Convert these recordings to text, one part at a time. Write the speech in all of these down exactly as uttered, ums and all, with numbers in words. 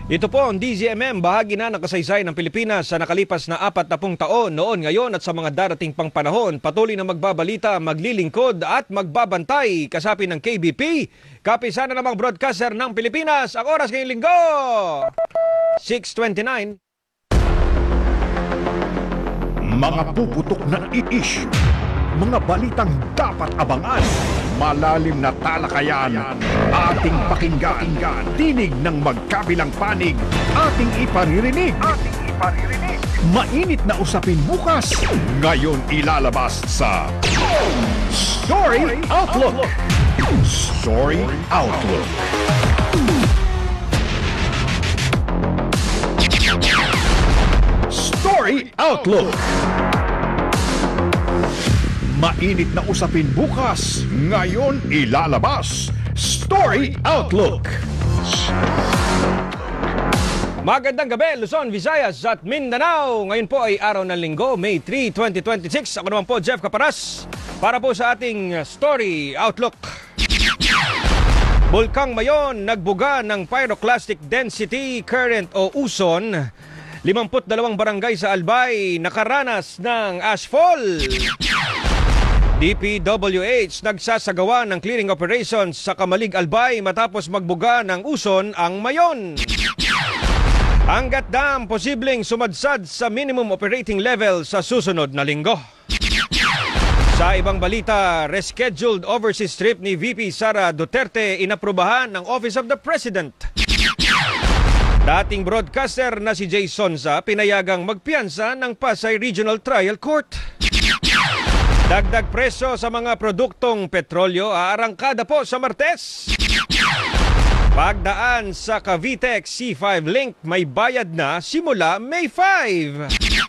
Ito po ang D Z M M, bahagi na ng kasaysayan ng Pilipinas sa nakalipas na apat na pung taon noon, ngayon at sa mga darating pang panahon. Patuloy na magbabalita, maglilingkod at magbabantay kasapin ng K B P, kapisan na namang broadcaster ng Pilipinas. Ang oras ngayong linggo, six twenty-nine. Mga puputok na i-issue, mga balitang dapat abangan, malalim na talakayan, ating pakinggan, tinig ng magkabilang panig, ating iparirinig, ating iparirinig. Mainit na usapin bukas, ngayon ilalabas sa Story Outlook. Story Outlook. Story Outlook. Mainit na usapin bukas, ngayon ilalabas. Story Outlook. Magandang gabi, Luzon, Visayas at Mindanao. Ngayon po ay araw ng linggo, May third, twenty twenty-six. Ako naman po, Jeff Caparas, para po sa ating Story Outlook. Bulkang Mayon nagbuga ng pyroclastic density current o uson. limampu't dalawang barangay sa Albay nakaranas ng ashfall. D P W H nagsasagawa ng clearing operations sa Kamalig, Albay matapos magbuga ng uson ang Mayon. Angat Dam posibleng sumadsad sa minimum operating level sa susunod na linggo. Sa ibang balita, rescheduled overseas trip ni V P Sara Duterte inaprubahan ng Office of the President. Dating broadcaster na si Jay Sonza pinayagang magpiyansa ng Pasay Regional Trial Court. Dagdag presyo sa mga produktong petrolyo aarangkada po sa Martes. Pagdaan sa Cavite C five link may bayad na simula May fifth.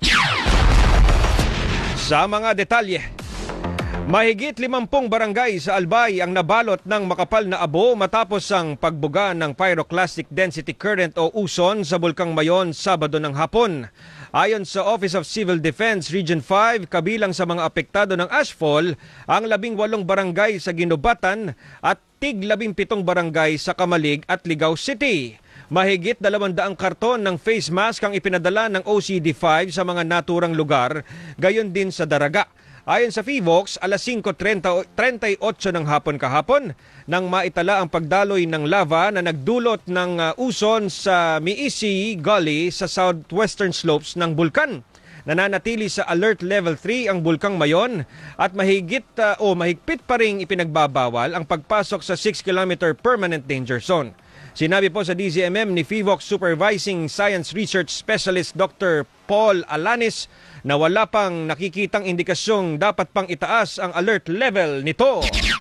Sa mga detalye, mahigit limampung barangay sa Albay ang nabalot ng makapal na abo matapos ang pagbuga ng pyroclastic density current o uson sa Bulkang Mayon Sabado ng hapon. Ayon sa Office of Civil Defense Region five, kabilang sa mga apektado ng ashfall, ang labing walong barangay sa Ginubatan at tig labing pitong barangay sa Kamalig at Ligao City. Mahigit dalawandaang karton ng face mask ang ipinadala ng O C D five sa mga naturang lugar, gayon din sa Daraga. Ayon sa Fivox, alas singko trenta'y otso ng hapon kahapon nang maitala ang pagdaloy ng lava na nagdulot ng uh, uson sa Miisi Gully sa southwestern slopes ng bulkan. Nananatili sa Alert Level three ang Bulkang Mayon at mahigit uh, o mahigpit pa ring ipinagbabawal ang pagpasok sa six kilometer permanent danger zone. Sinabi po sa D Z M M ni Fivox Supervising Science Research Specialist Doctor Paul Alanis na wala pang nakikitang indikasyong dapat pang itaas ang alert level nito.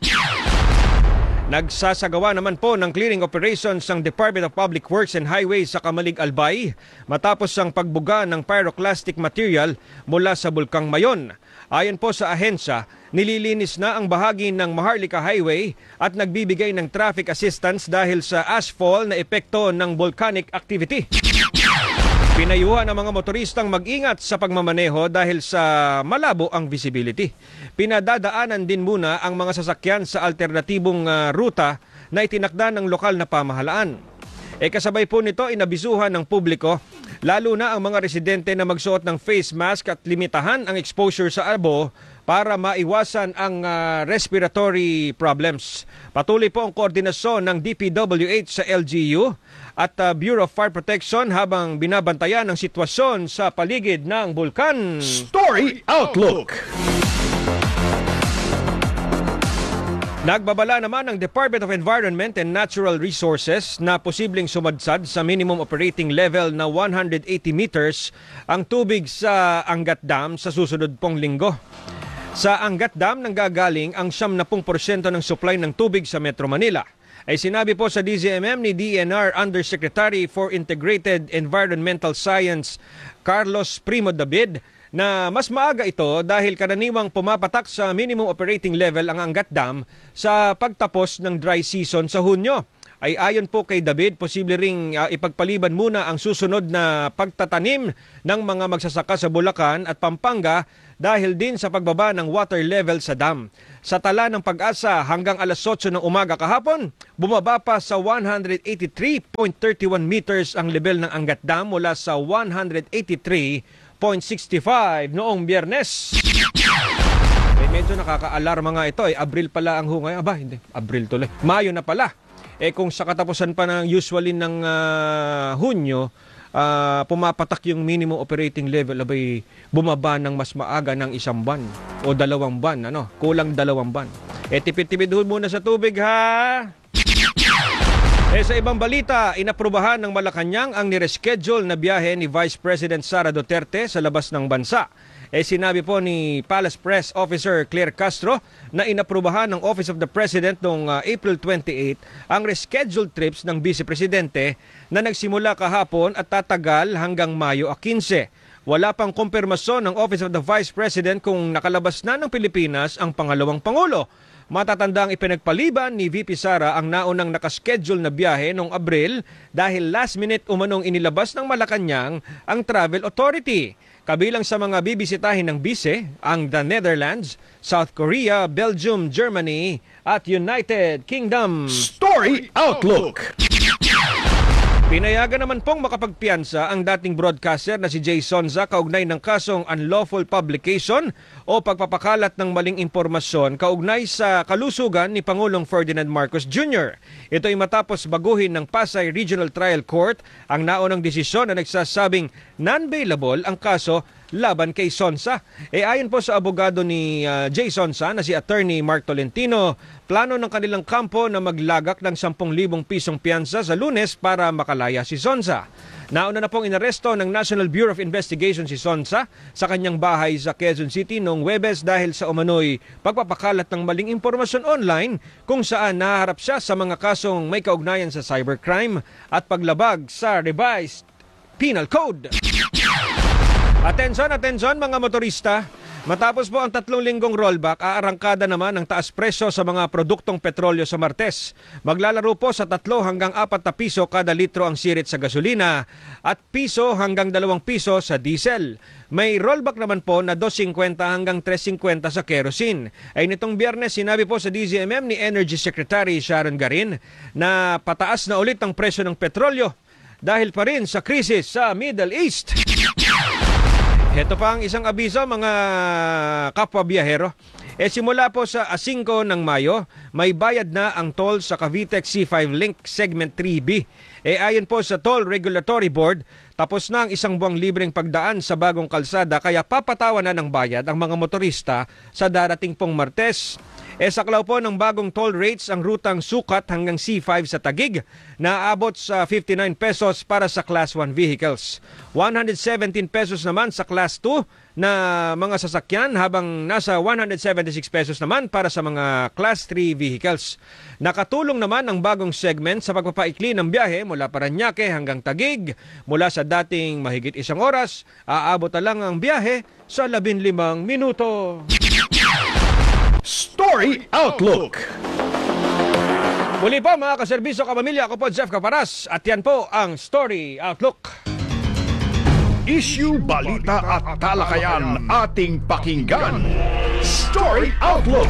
Nagsasagawa naman po ng clearing operations ang Department of Public Works and Highways sa Kamalig, Albay matapos ang pagbuga ng pyroclastic material mula sa Bulkang Mayon. Ayon po sa ahensya, nililinis na ang bahagi ng Maharlika Highway at nagbibigay ng traffic assistance dahil sa ashfall na epekto ng volcanic activity. Pinayuhan ang mga motoristang mag-ingat sa pagmamaneho dahil sa malabo ang visibility. Pinadadaanan din muna ang mga sasakyan sa alternatibong uh, ruta na itinakda ng lokal na pamahalaan. E kasabay po nito, inabisuhan ng publiko, lalo na ang mga residente na magsuot ng face mask at limitahan ang exposure sa abo para maiwasan ang uh, respiratory problems. Patuloy po ang koordinasyon ng D P W H sa L G U at uh, Bureau of Fire Protection habang binabantayan ang sitwasyon sa paligid ng bulkan. Story Outlook. Nagbabala naman ang Department of Environment and Natural Resources na posibleng sumadsad sa minimum operating level na one hundred eighty meters ang tubig sa Angat Dam sa susunod pong linggo. Sa Angat Dam nanggagaling ang seventy percent ng supply ng tubig sa Metro Manila. Ay sinabi po sa D Z M M ni D N R Undersecretary for Integrated Environmental Science Carlos Primo David na mas maaga ito dahil karaniwang pumapatak sa minimum operating level ang Angat Dam sa pagtapos ng dry season sa Hunyo. ay ayon po kay David, posible ring uh, ipagpaliban muna ang susunod na pagtatanim ng mga magsasaka sa Bulacan at Pampanga dahil din sa pagbaba ng water level sa dam. Sa tala ng Pag-asa hanggang alas otso ng umaga kahapon, bumaba pa sa one eighty-three point three one meters ang level ng Angat Dam mula sa one eighty-three point six five noong Biyernes. Eh, medyo nakaka-alarma nga ito. Eh, Abril pala ang hungay. Aba, hindi. Abril tuloy. Mayo na pala. Eh, kung sa katapusan pa ng usually ng uh, Hunyo, uh, pumapatak yung minimum operating level, abay, bumaba ng mas maaga ng isang buwan o dalawang buwan. Ano? Kulang dalawang buwan. Eh, tipid-tipid muna sa tubig, ha? Eh, sa ibang balita, inaprubahan ng Malacanang ang nireschedule na biyahe ni Vice President Sara Duterte sa labas ng bansa. Eh, sinabi po ni Palace Press Officer Claire Castro na inaprubahan ng Office of the President noong uh, April twenty-eighth ang rescheduled trips ng Vice Presidente na nagsimula kahapon at tatagal hanggang Mayo fifteen. Wala pang kumpirmasyon ng Office of the Vice President kung nakalabas na ng Pilipinas ang pangalawang Pangulo. Matatandang ipinagpaliban ni V P Sara ang naunang nakaschedule na biyahe noong Abril dahil last minute umanong inilabas ng Malacanang ang Travel Authority. Kabilang sa mga bibisitahin ng bise ang the Netherlands, South Korea, Belgium, Germany at United Kingdom. Story Outlook. Pinayagan naman pong makapagpiyansa ang dating broadcaster na si Jay Sonza kaugnay ng kasong unlawful publication o pagpapakalat ng maling impormasyon kaugnay sa kalusugan ni Pangulong Ferdinand Marcos Junior Ito ay matapos baguhin ng Pasay Regional Trial Court ang naunang desisyon na nagsasabing non-bailable ang kaso laban kay Sonza. E ayon po sa abogado ni uh, Jay Sonza na si Attorney Mark Tolentino, plano ng kanilang kampo na maglagak ng ten thousand pisong piyansa sa Lunes para makalaya si Sonza. Nauna na pong inaresto ng National Bureau of Investigation si Sonza sa kanyang bahay sa Quezon City noong Huwebes dahil sa umano'y pagpapakalat ng maling impormasyon online kung saan naharap siya sa mga kasong may kaugnayan sa cybercrime at paglabag sa revised penal code. Atensyon, atensyon mga motorista. Matapos po ang tatlong linggong rollback, aarangkada naman ang taas presyo sa mga produktong petrolyo sa Martes. Maglalaro po sa tatlo hanggang apat na piso kada litro ang sirit sa gasolina at piso hanggang dalawang piso sa diesel. May rollback naman po na two fifty hanggang three fifty sa kerosene. Ay nitong Biyernes, sinabi po sa D Z M M ni Energy Secretary Sharon Garin na pataas na ulit ang presyo ng petrolyo dahil pa rin sa krisis sa Middle East. Ito pa ang isang abiso mga kapwa biyahero. E simula po sa five ng Mayo, may bayad na ang toll sa Cavite C five Link Segment three B. E ayon po sa Toll Regulatory Board, tapos na ang isang buwang libreng pagdaan sa bagong kalsada kaya papatawan na ng bayad ang mga motorista sa darating pong Martes. E saklaw po ng bagong toll rates ang rutang Sukat hanggang C five sa Taguig na aabot sa fifty-nine pesos para sa Class one vehicles. one hundred seventeen pesos naman sa Class two na mga sasakyan habang nasa one hundred seventy-six pesos naman para sa mga Class three vehicles. Nakatulong naman ang bagong segment sa pagpapaikli ng biyahe mula Parañaque hanggang Taguig. Mula sa dating mahigit isang oras, aabot na lang ang biyahe sa labinlimang minuto. Story Outlook. Muli po mga kaserbisyo kapamilya, ako po Jeff Caparas at yan po ang Story Outlook. Issue, balita at talakayan ating pakinggan. Story Outlook.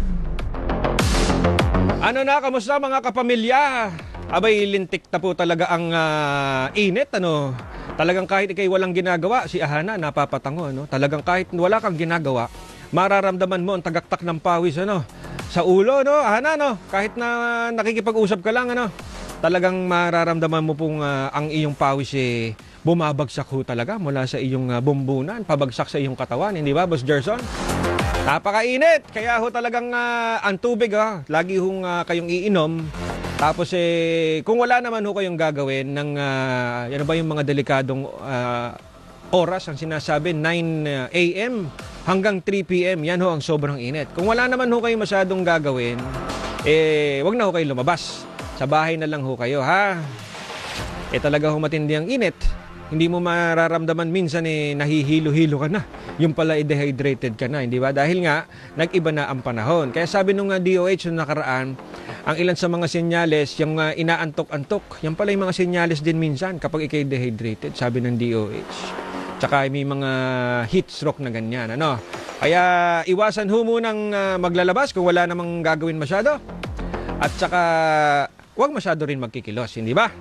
Ano na, kamusta mga kapamilya? Abay, lintik na po talaga ang uh, init, ano? Talagang kahit ikay walang ginagawa, si Ahana napapatango, ano? Talagang kahit wala kang ginagawa, mararamdaman mo ang tagaktak ng pawis, ano? Sa ulo, no? Ahana, no? Kahit na nakikipag-usap ka lang, ano? Talagang mararamdaman mo pong uh, ang iyong pawis, eh, bumabagsak ho talaga mula sa iyong uh, bumbunan, pabagsak sa iyong katawan, hindi ba, Boss Gerson? Napakainit, kaya ho talagang uh, ang tubig, ha? Lagi hong uh, kayong iinom. Tapos eh, kung wala naman ho kayong gagawin ng, uh, yan ba yung mga delikadong uh, oras, ang sinasabi, nine a m hanggang three p m, yan ho ang sobrang init. Kung wala naman ho kayong masyadong gagawin, eh, wag na ho kayong lumabas. Sa bahay na lang ho kayo, ha? Eh, talaga ho matindi ang init. Hindi mo mararamdaman minsan eh, nahihilo-hilo ka na. Yung pala eh, dehydrated ka na, hindi ba? Dahil nga, nag-iba na ang panahon. Kaya sabi nung uh, D O H nung nakaraan, ang ilan sa mga senyales, yung uh, inaantok-antok, yan pala yung mga senyales din minsan kapag ikay dehydrated, sabi ng D O H. Tsaka may mga heat stroke na ganyan, ano. Kaya iwasan ho munang uh, maglalabas kung wala namang gagawin masyado. At saka huwag masyado rin magkikilos, hindi ba?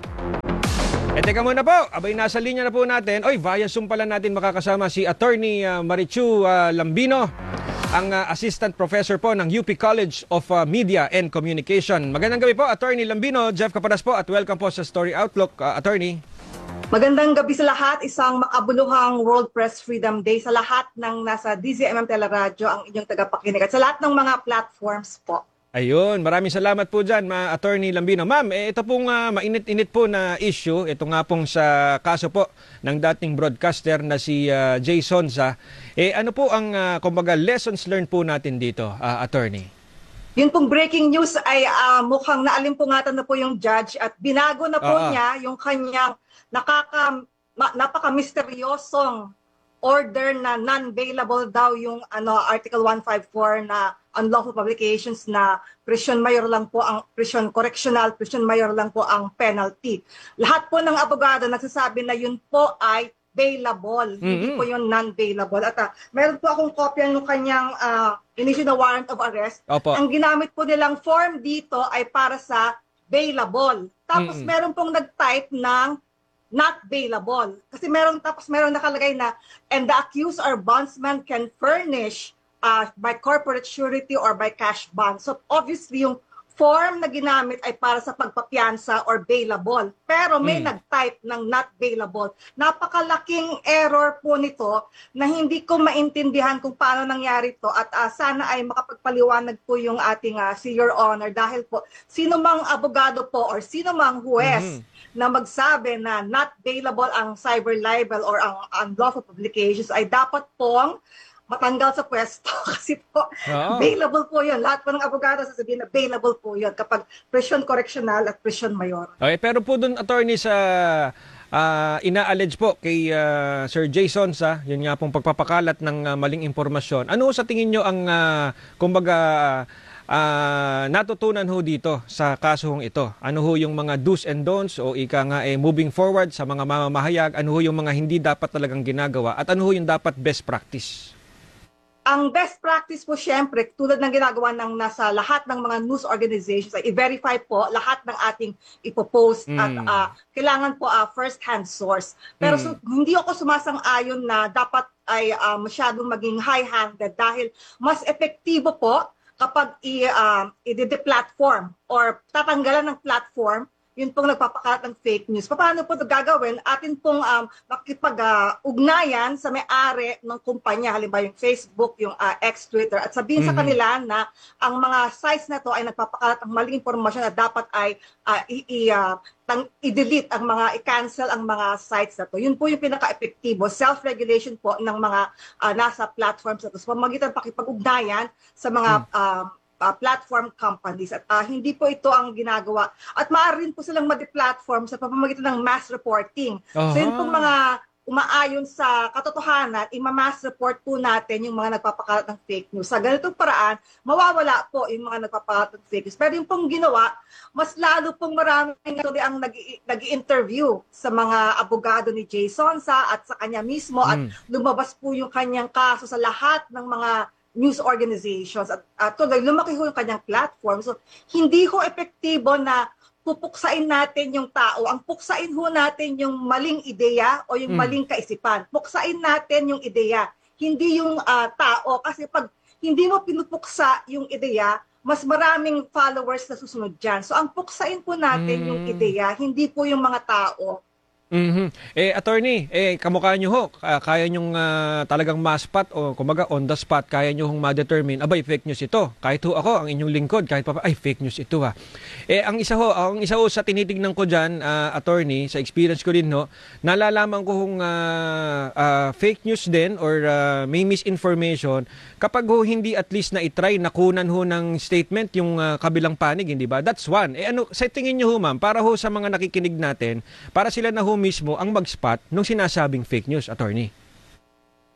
E teka muna po, abay nasa linya na po natin. Oy, via Zoom pala natin makakasama si Attorney uh, Marichu uh, Lambino, ang uh, Assistant Professor po ng U P College of uh, Media and Communication. Magandang gabi po, Attorney Lambino. Jeff Caparas po at welcome po sa Story Outlook, uh, Attorney. Magandang gabi sa lahat. Isang makabuluhang World Press Freedom Day sa lahat ng nasa D Z M M Teleradyo, ang inyong tagapakinig, at sa lahat ng mga platforms po. Ayun, maraming salamat po dyan, ma Attorney Lambino. Ma'am, eh, ito pong uh, mainit-init po na issue, ito nga pong sa kaso po ng dating broadcaster na si uh, Jay Sonza. Eh, ano po ang, uh, kumbaga, lessons learned po natin dito, uh, Attorney? Yun pong breaking news ay uh, mukhang naalimpungatan na po yung judge at binago na po Uh-huh. niya yung kanyang nakaka, ma, napaka-misteryosong order na non-bailable daw yung ano Article one fifty-four na unlawful publications na prison mayor lang po ang prison correctional, prison mayor lang po ang penalty. Lahat po ng abogado nagsasabi na yun po ay bailable, mm-hmm. Hindi po yun non-bailable. At uh, meron po akong kopya ng kanyang uh, initial na warrant of arrest. Opo. Ang ginamit po nilang form dito ay para sa bailable. Tapos mm-hmm. meron pong nag-type ng not bailable. Kasi meron, tapos meron nakalagay na, and the accused or bondsman can furnish uh, by corporate surety or by cash bond. So obviously yung form na ginamit ay para sa pagpapiansa or bailable. Pero may mm. nag-type ng not bailable. Napakalaking error po nito na hindi ko maintindihan kung paano nangyari to at uh, sana ay makapagpaliwanag po yung ating uh, si Your Honor dahil po sino mang abogado po or sino mang huwes mm-hmm. na magsabi na not bailable ang cyber libel or ang unlawful publications ay dapat pong matanggal sa pwesto kasi po oh. Available po yun. Lahat po ng abogado sasabihin na available po yun kapag prison correctional at prison mayor. Okay, pero po dun, Attorney, sa uh, ina-allege po kay uh, Sir Jason sa yun nga pong pagpapakalat ng uh, maling impormasyon. Ano sa tingin nyo ang uh, kumbaga uh, natutunan ho dito sa kasong ito? Ano ho yung mga do's and don'ts o ika nga eh, moving forward sa mga mamamahayag? Ano ho yung mga hindi dapat talagang ginagawa? At ano ho yung dapat best practice? Ang best practice po syempre, tulad ng ginagawa ng nasa lahat ng mga news organizations, ay i-verify po lahat ng ating ipopost mm. at uh, kailangan po uh, first-hand source. Pero mm. so, hindi ako sumasang-ayon na dapat ay uh, masyadong maging high-handed dahil mas epektibo po kapag i, uh, i-de-platform or tatanggalan ng platform yun pong nagpapakalat ng fake news. Paano po ito gagawin? Atin pong um, makipag-ugnayan sa may-ari ng kumpanya, halimbawa yung Facebook, yung uh, X, Twitter, at sabihin mm-hmm. sa kanila na ang mga sites na to ay nagpapakalat ng maling impormasyon na dapat ay uh, i- i- uh, tang- i-delete ang mga, i-cancel ang mga sites na to. Yun po yung pinaka-epektibo, self-regulation po ng mga uh, nasa platforms na to. So, pamagitan pakipag-ugnayan sa mga mm. uh, Uh, platform companies at uh, hindi po ito ang ginagawa at maaari rin po silang ma-de-platform sa pamamagitan ng mass reporting. Uh-huh. So yun pong mga umaayon sa katotohanan, ima-mass report po natin yung mga nagpapakalat ng fake news. Sa ganitong paraan, mawawala po yung mga nagpapakalat ng fake news. Pero yung pong ginawa, mas lalo pong maraming ang nag-i-interview sa mga abogado ni Jason sa at sa kanya mismo mm. at lumabas po yung kanyang kaso sa lahat ng mga news organizations at, at tuloy lumaki ho yung kanyang platform. So, hindi ho epektibo na pupuksain natin yung tao. Ang puksain ho natin yung maling ideya o yung mm. maling kaisipan. Puksain natin yung ideya, hindi yung uh, tao. Kasi pag hindi mo pinupuksa yung ideya, mas maraming followers na susunod dyan. So, ang puksain po natin mm. yung ideya, hindi po yung mga tao. Mm-hmm. Eh, Attorney, eh, kamukha nyo ho, kaya nyong uh, talagang ma-spot o kumaga on the spot, kaya nyo hong ma-determine, abay, fake news ito. Kahit ho ako, ang inyong lingkod, kahit pa, ay, fake news ito ha. Eh, ang isa ho, ang isa ho sa tinitignan ko dyan, uh, Attorney, sa experience ko din ho, nalalaman ko hong uh, uh, fake news din or uh, may misinformation, kapag ho hindi at least na itry, nakunan ho ng statement yung uh, kabilang panig, hindi ba? That's one. Eh, ano, sa tingin nyo ho, ma'am, para ho sa mga nakikinig natin, para sila na ho mismo ang mag-spot nung sinasabing fake news, Attorney?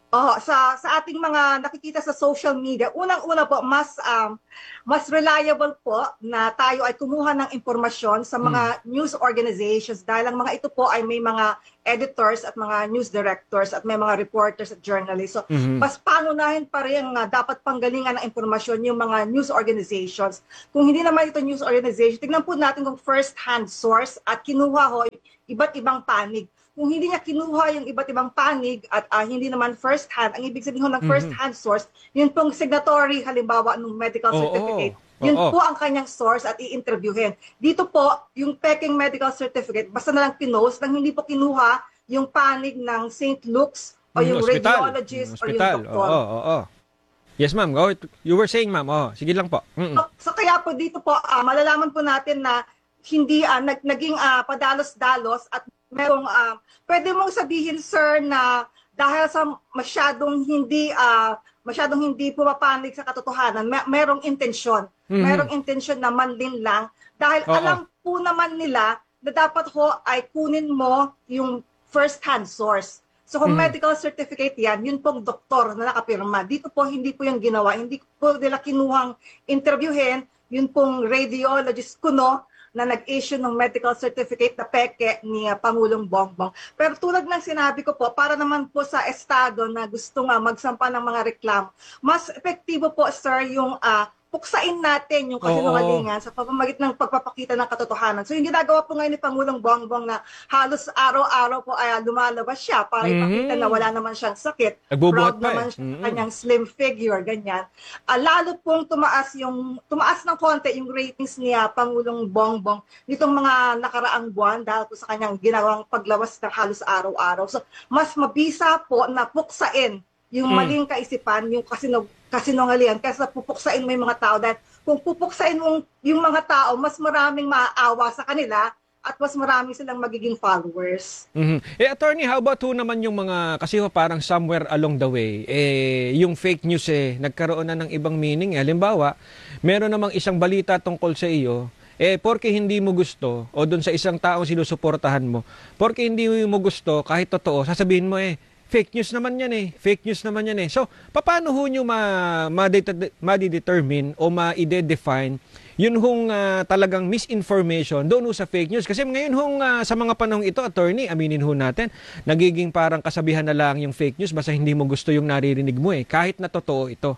Oh, sa sa ating mga nakikita sa social media, unang-una po mas um, mas reliable po na tayo ay kumuha ng impormasyon sa mga Mm. news organizations dahil ang mga ito po ay may mga editors at mga news directors at may mga reporters at journalists. So, Mhm. mas pangunahin pa rin nga dapat panggalingan ng impormasyon yung mga news organizations. Kung hindi naman ito news organization, tingnan po natin kung first-hand source at kinuha ho iba't ibang panig. Kung hindi niya kinuha yung iba't ibang panig at uh, hindi naman first hand, ang ibig sabihin ng first Mhm. hand source, yun pong signatory halimbawa ng medical Oo. certificate, yun Oo. po ang kanyang source at i-interviewin. Dito po, yung peking medical certificate, basta na lang pinost nang hindi po kinuha yung panig ng Saint Luke's o Mm, yung Hospital. radiologist Mm, o yung Hospital. doktor. Oo, oo, oo. Yes, ma'am. Go. You were saying, ma'am. Oh, sige lang po. Mm. So, so kaya po dito po, ah, malalaman po natin na hindi ah, nag, naging ah, padalos-dalos at merong, ah, pwede mong sabihin, sir, na dahil sa masyadong hindi, ah, masyadong hindi pumapanig sa katotohanan, may, merong intensyon. Mhm. Merong intensyon na manlin lang. Dahil Oo. alam po naman nila na dapat ho ay kunin mo yung first-hand source. So kung Mhm. medical certificate yan, yun pong doktor na nakapirma. Dito po hindi po yung ginawa. Hindi po nila kinuhang interviewin, yun pong radiologist kuno na nag-issue ng medical certificate na peke ni uh, Pangulong Bongbong. Pero tulad ng sinabi ko po, para naman po sa estado na gusto nga magsampa ng mga reklamo, mas epektibo po, sir, yung uh, puksain natin yung kasinungalingan sa pamamagitan ng pagpapakita ng katotohanan. So yung ginagawa po ngayon ni Pangulong Bongbong na halos araw-araw po ay lumalabas siya para Mhm. ipakita na wala naman siyang sakit. Nagbubuhat Proud pa eh. naman siya sa Mhm. kanyang slim figure, ganyan. Ah, lalo pong tumaas yung tumaas ng konti yung ratings niya Pangulong Bongbong nitong mga nakaraang buwan dahil po sa kanyang ginawang paglabas ng halos araw-araw. So mas mabisa po na puksain yung Mm. maling kaisipan, yung kasino, kasinungalingan, kaysa pupuksain mo yung mga tao. Dahil kung pupuksain mo yung mga tao, mas maraming maaawa sa kanila at mas marami silang magiging followers. Mhm. Eh, attorney, how about ho naman yung mga, kasi ho parang somewhere along the way, eh, yung fake news eh, nagkaroon na ng ibang meaning. Eh. Halimbawa, meron namang isang balita tungkol sa iyo, eh, porke hindi mo gusto, o dun sa isang taong sinusuportahan mo, porke hindi mo gusto, kahit totoo, sasabihin mo eh, fake news naman yan eh. Fake news naman yan eh. So, paano ho nyo ma, ma-determine o ma-ide-define yun hong uh, talagang misinformation doon ho sa fake news? Kasi ngayon hong uh, sa mga panahong ito, attorney, aminin ho natin, nagiging parang kasabihan na lang yung fake news basta hindi mo gusto yung naririnig mo eh. Kahit na totoo ito.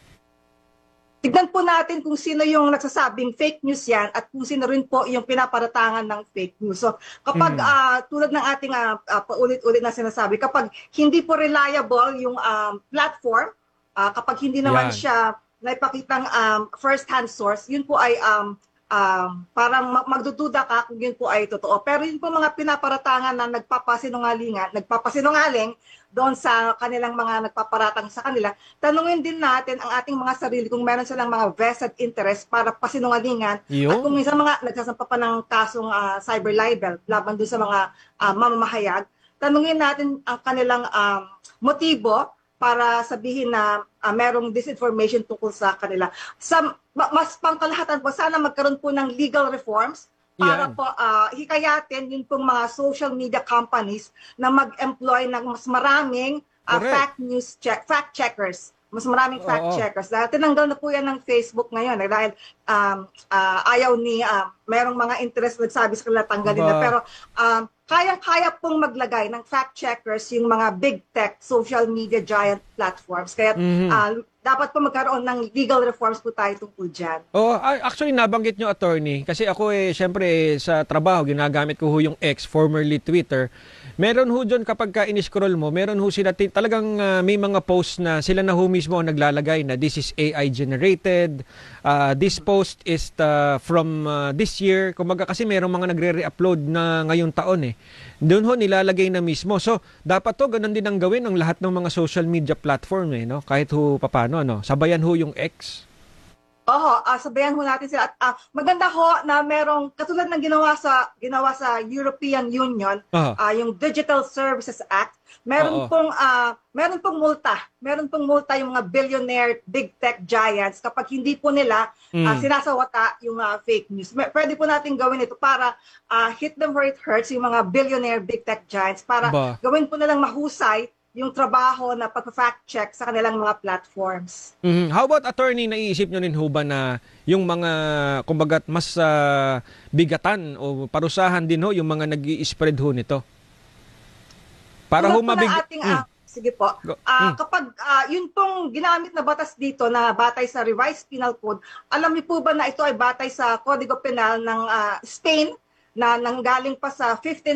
Tignan po natin kung sino yung nagsasabing fake news yan at kung sino rin po yung pinaparatangan ng fake news. So kapag Mm. ah, tulad ng ating ah, ah, paulit-ulit na sinasabi, kapag hindi po reliable yung um, platform, ah, kapag hindi naman Yan. siya naipakitang um, first-hand source, yun po ay um, um, parang mag- magdududa ka kung yun po ay totoo. Pero yun po mga pinaparatangan na nagpapasinungalingan, nagpapasinungaling doon sa kanilang mga nagpaparatang sa kanila, tanungin din natin ang ating mga sarili kung meron silang mga vested interest para pasinungalingan. Yun. At kung minsan mga nagsasampa pa ng kasong ah, cyber libel laban doon sa mga ah, mamamahayag, tanungin natin ang kanilang um, motibo para sabihin na ah, merong disinformation tungkol sa kanila. Sa, ma- mas pangkalahatan po, sana magkaroon po ng legal reforms para Yan. po ah, hikayatin yun pong mga social media companies na mag-employ ng mas maraming ah, Correct. fact news check, fact checkers. Mas maraming fact Oo. checkers. Dahil tinanggal na po yan ng Facebook ngayon eh, dahil um, ah, ayaw ni ah, merong mga interest nagsabi sa kanila tanggalin na. Ba. Pero um, kayang-kaya pong maglagay ng fact checkers yung mga big tech social media giant platforms. Kaya Mhm. ah, dapat po magkaroon ng legal reforms po tayo tungkol dyan. Oh, ah, actually nabanggit nyo, attorney, kasi ako eh syempre eh, sa trabaho ginagamit ko ho yung X, formerly Twitter. Meron ho dyan kapag ka in-scroll mo, meron ho sila ti- talagang ah, may mga posts na sila na ho mismo ang naglalagay na this is A I generated, ah, this post is ah, from ah, this year. Kumbaga kasi merong mga nagre-re-upload na ngayong taon eh. Doon ho nilalagay na mismo. So, dapat to ganun din ang gawin ng lahat ng mga social media platform eh, no? Kahit ho papaano, ano, sabayan ho yung X. Oho, ah, sabayan ho natin sila. At ah, maganda ho na merong, katulad ng ginawa sa ginawa sa European Union, Aha. ah, yung Digital Services Act, meron Oo. pong ah, meron pong multa. Meron pong multa yung mga billionaire big tech giants kapag hindi po nila ah, Mm. sinasawata yung ah, fake news. Me- Pwede po natin gawin ito para ah, hit them where it hurts yung mga billionaire big tech giants para Ba. gawin po nilang mahusay yung trabaho na pag-fact check sa kanilang mga platforms. Mhm. How about attorney, naiisip nyo rin ho ba na yung mga, kumbaga, mas ah, bigatan o parusahan din ho yung mga nag-i-spread ho nito? Para ho Tulad po ng mabig... ating, Mm. ah, sige po, Go. Ah, Mm. kapag ah, yun pong ginamit na batas dito na batay sa Revised Penal Code, alam niyo po ba na ito ay batay sa Kodigo Penal ng ah, Spain na nanggaling pa sa fifteenth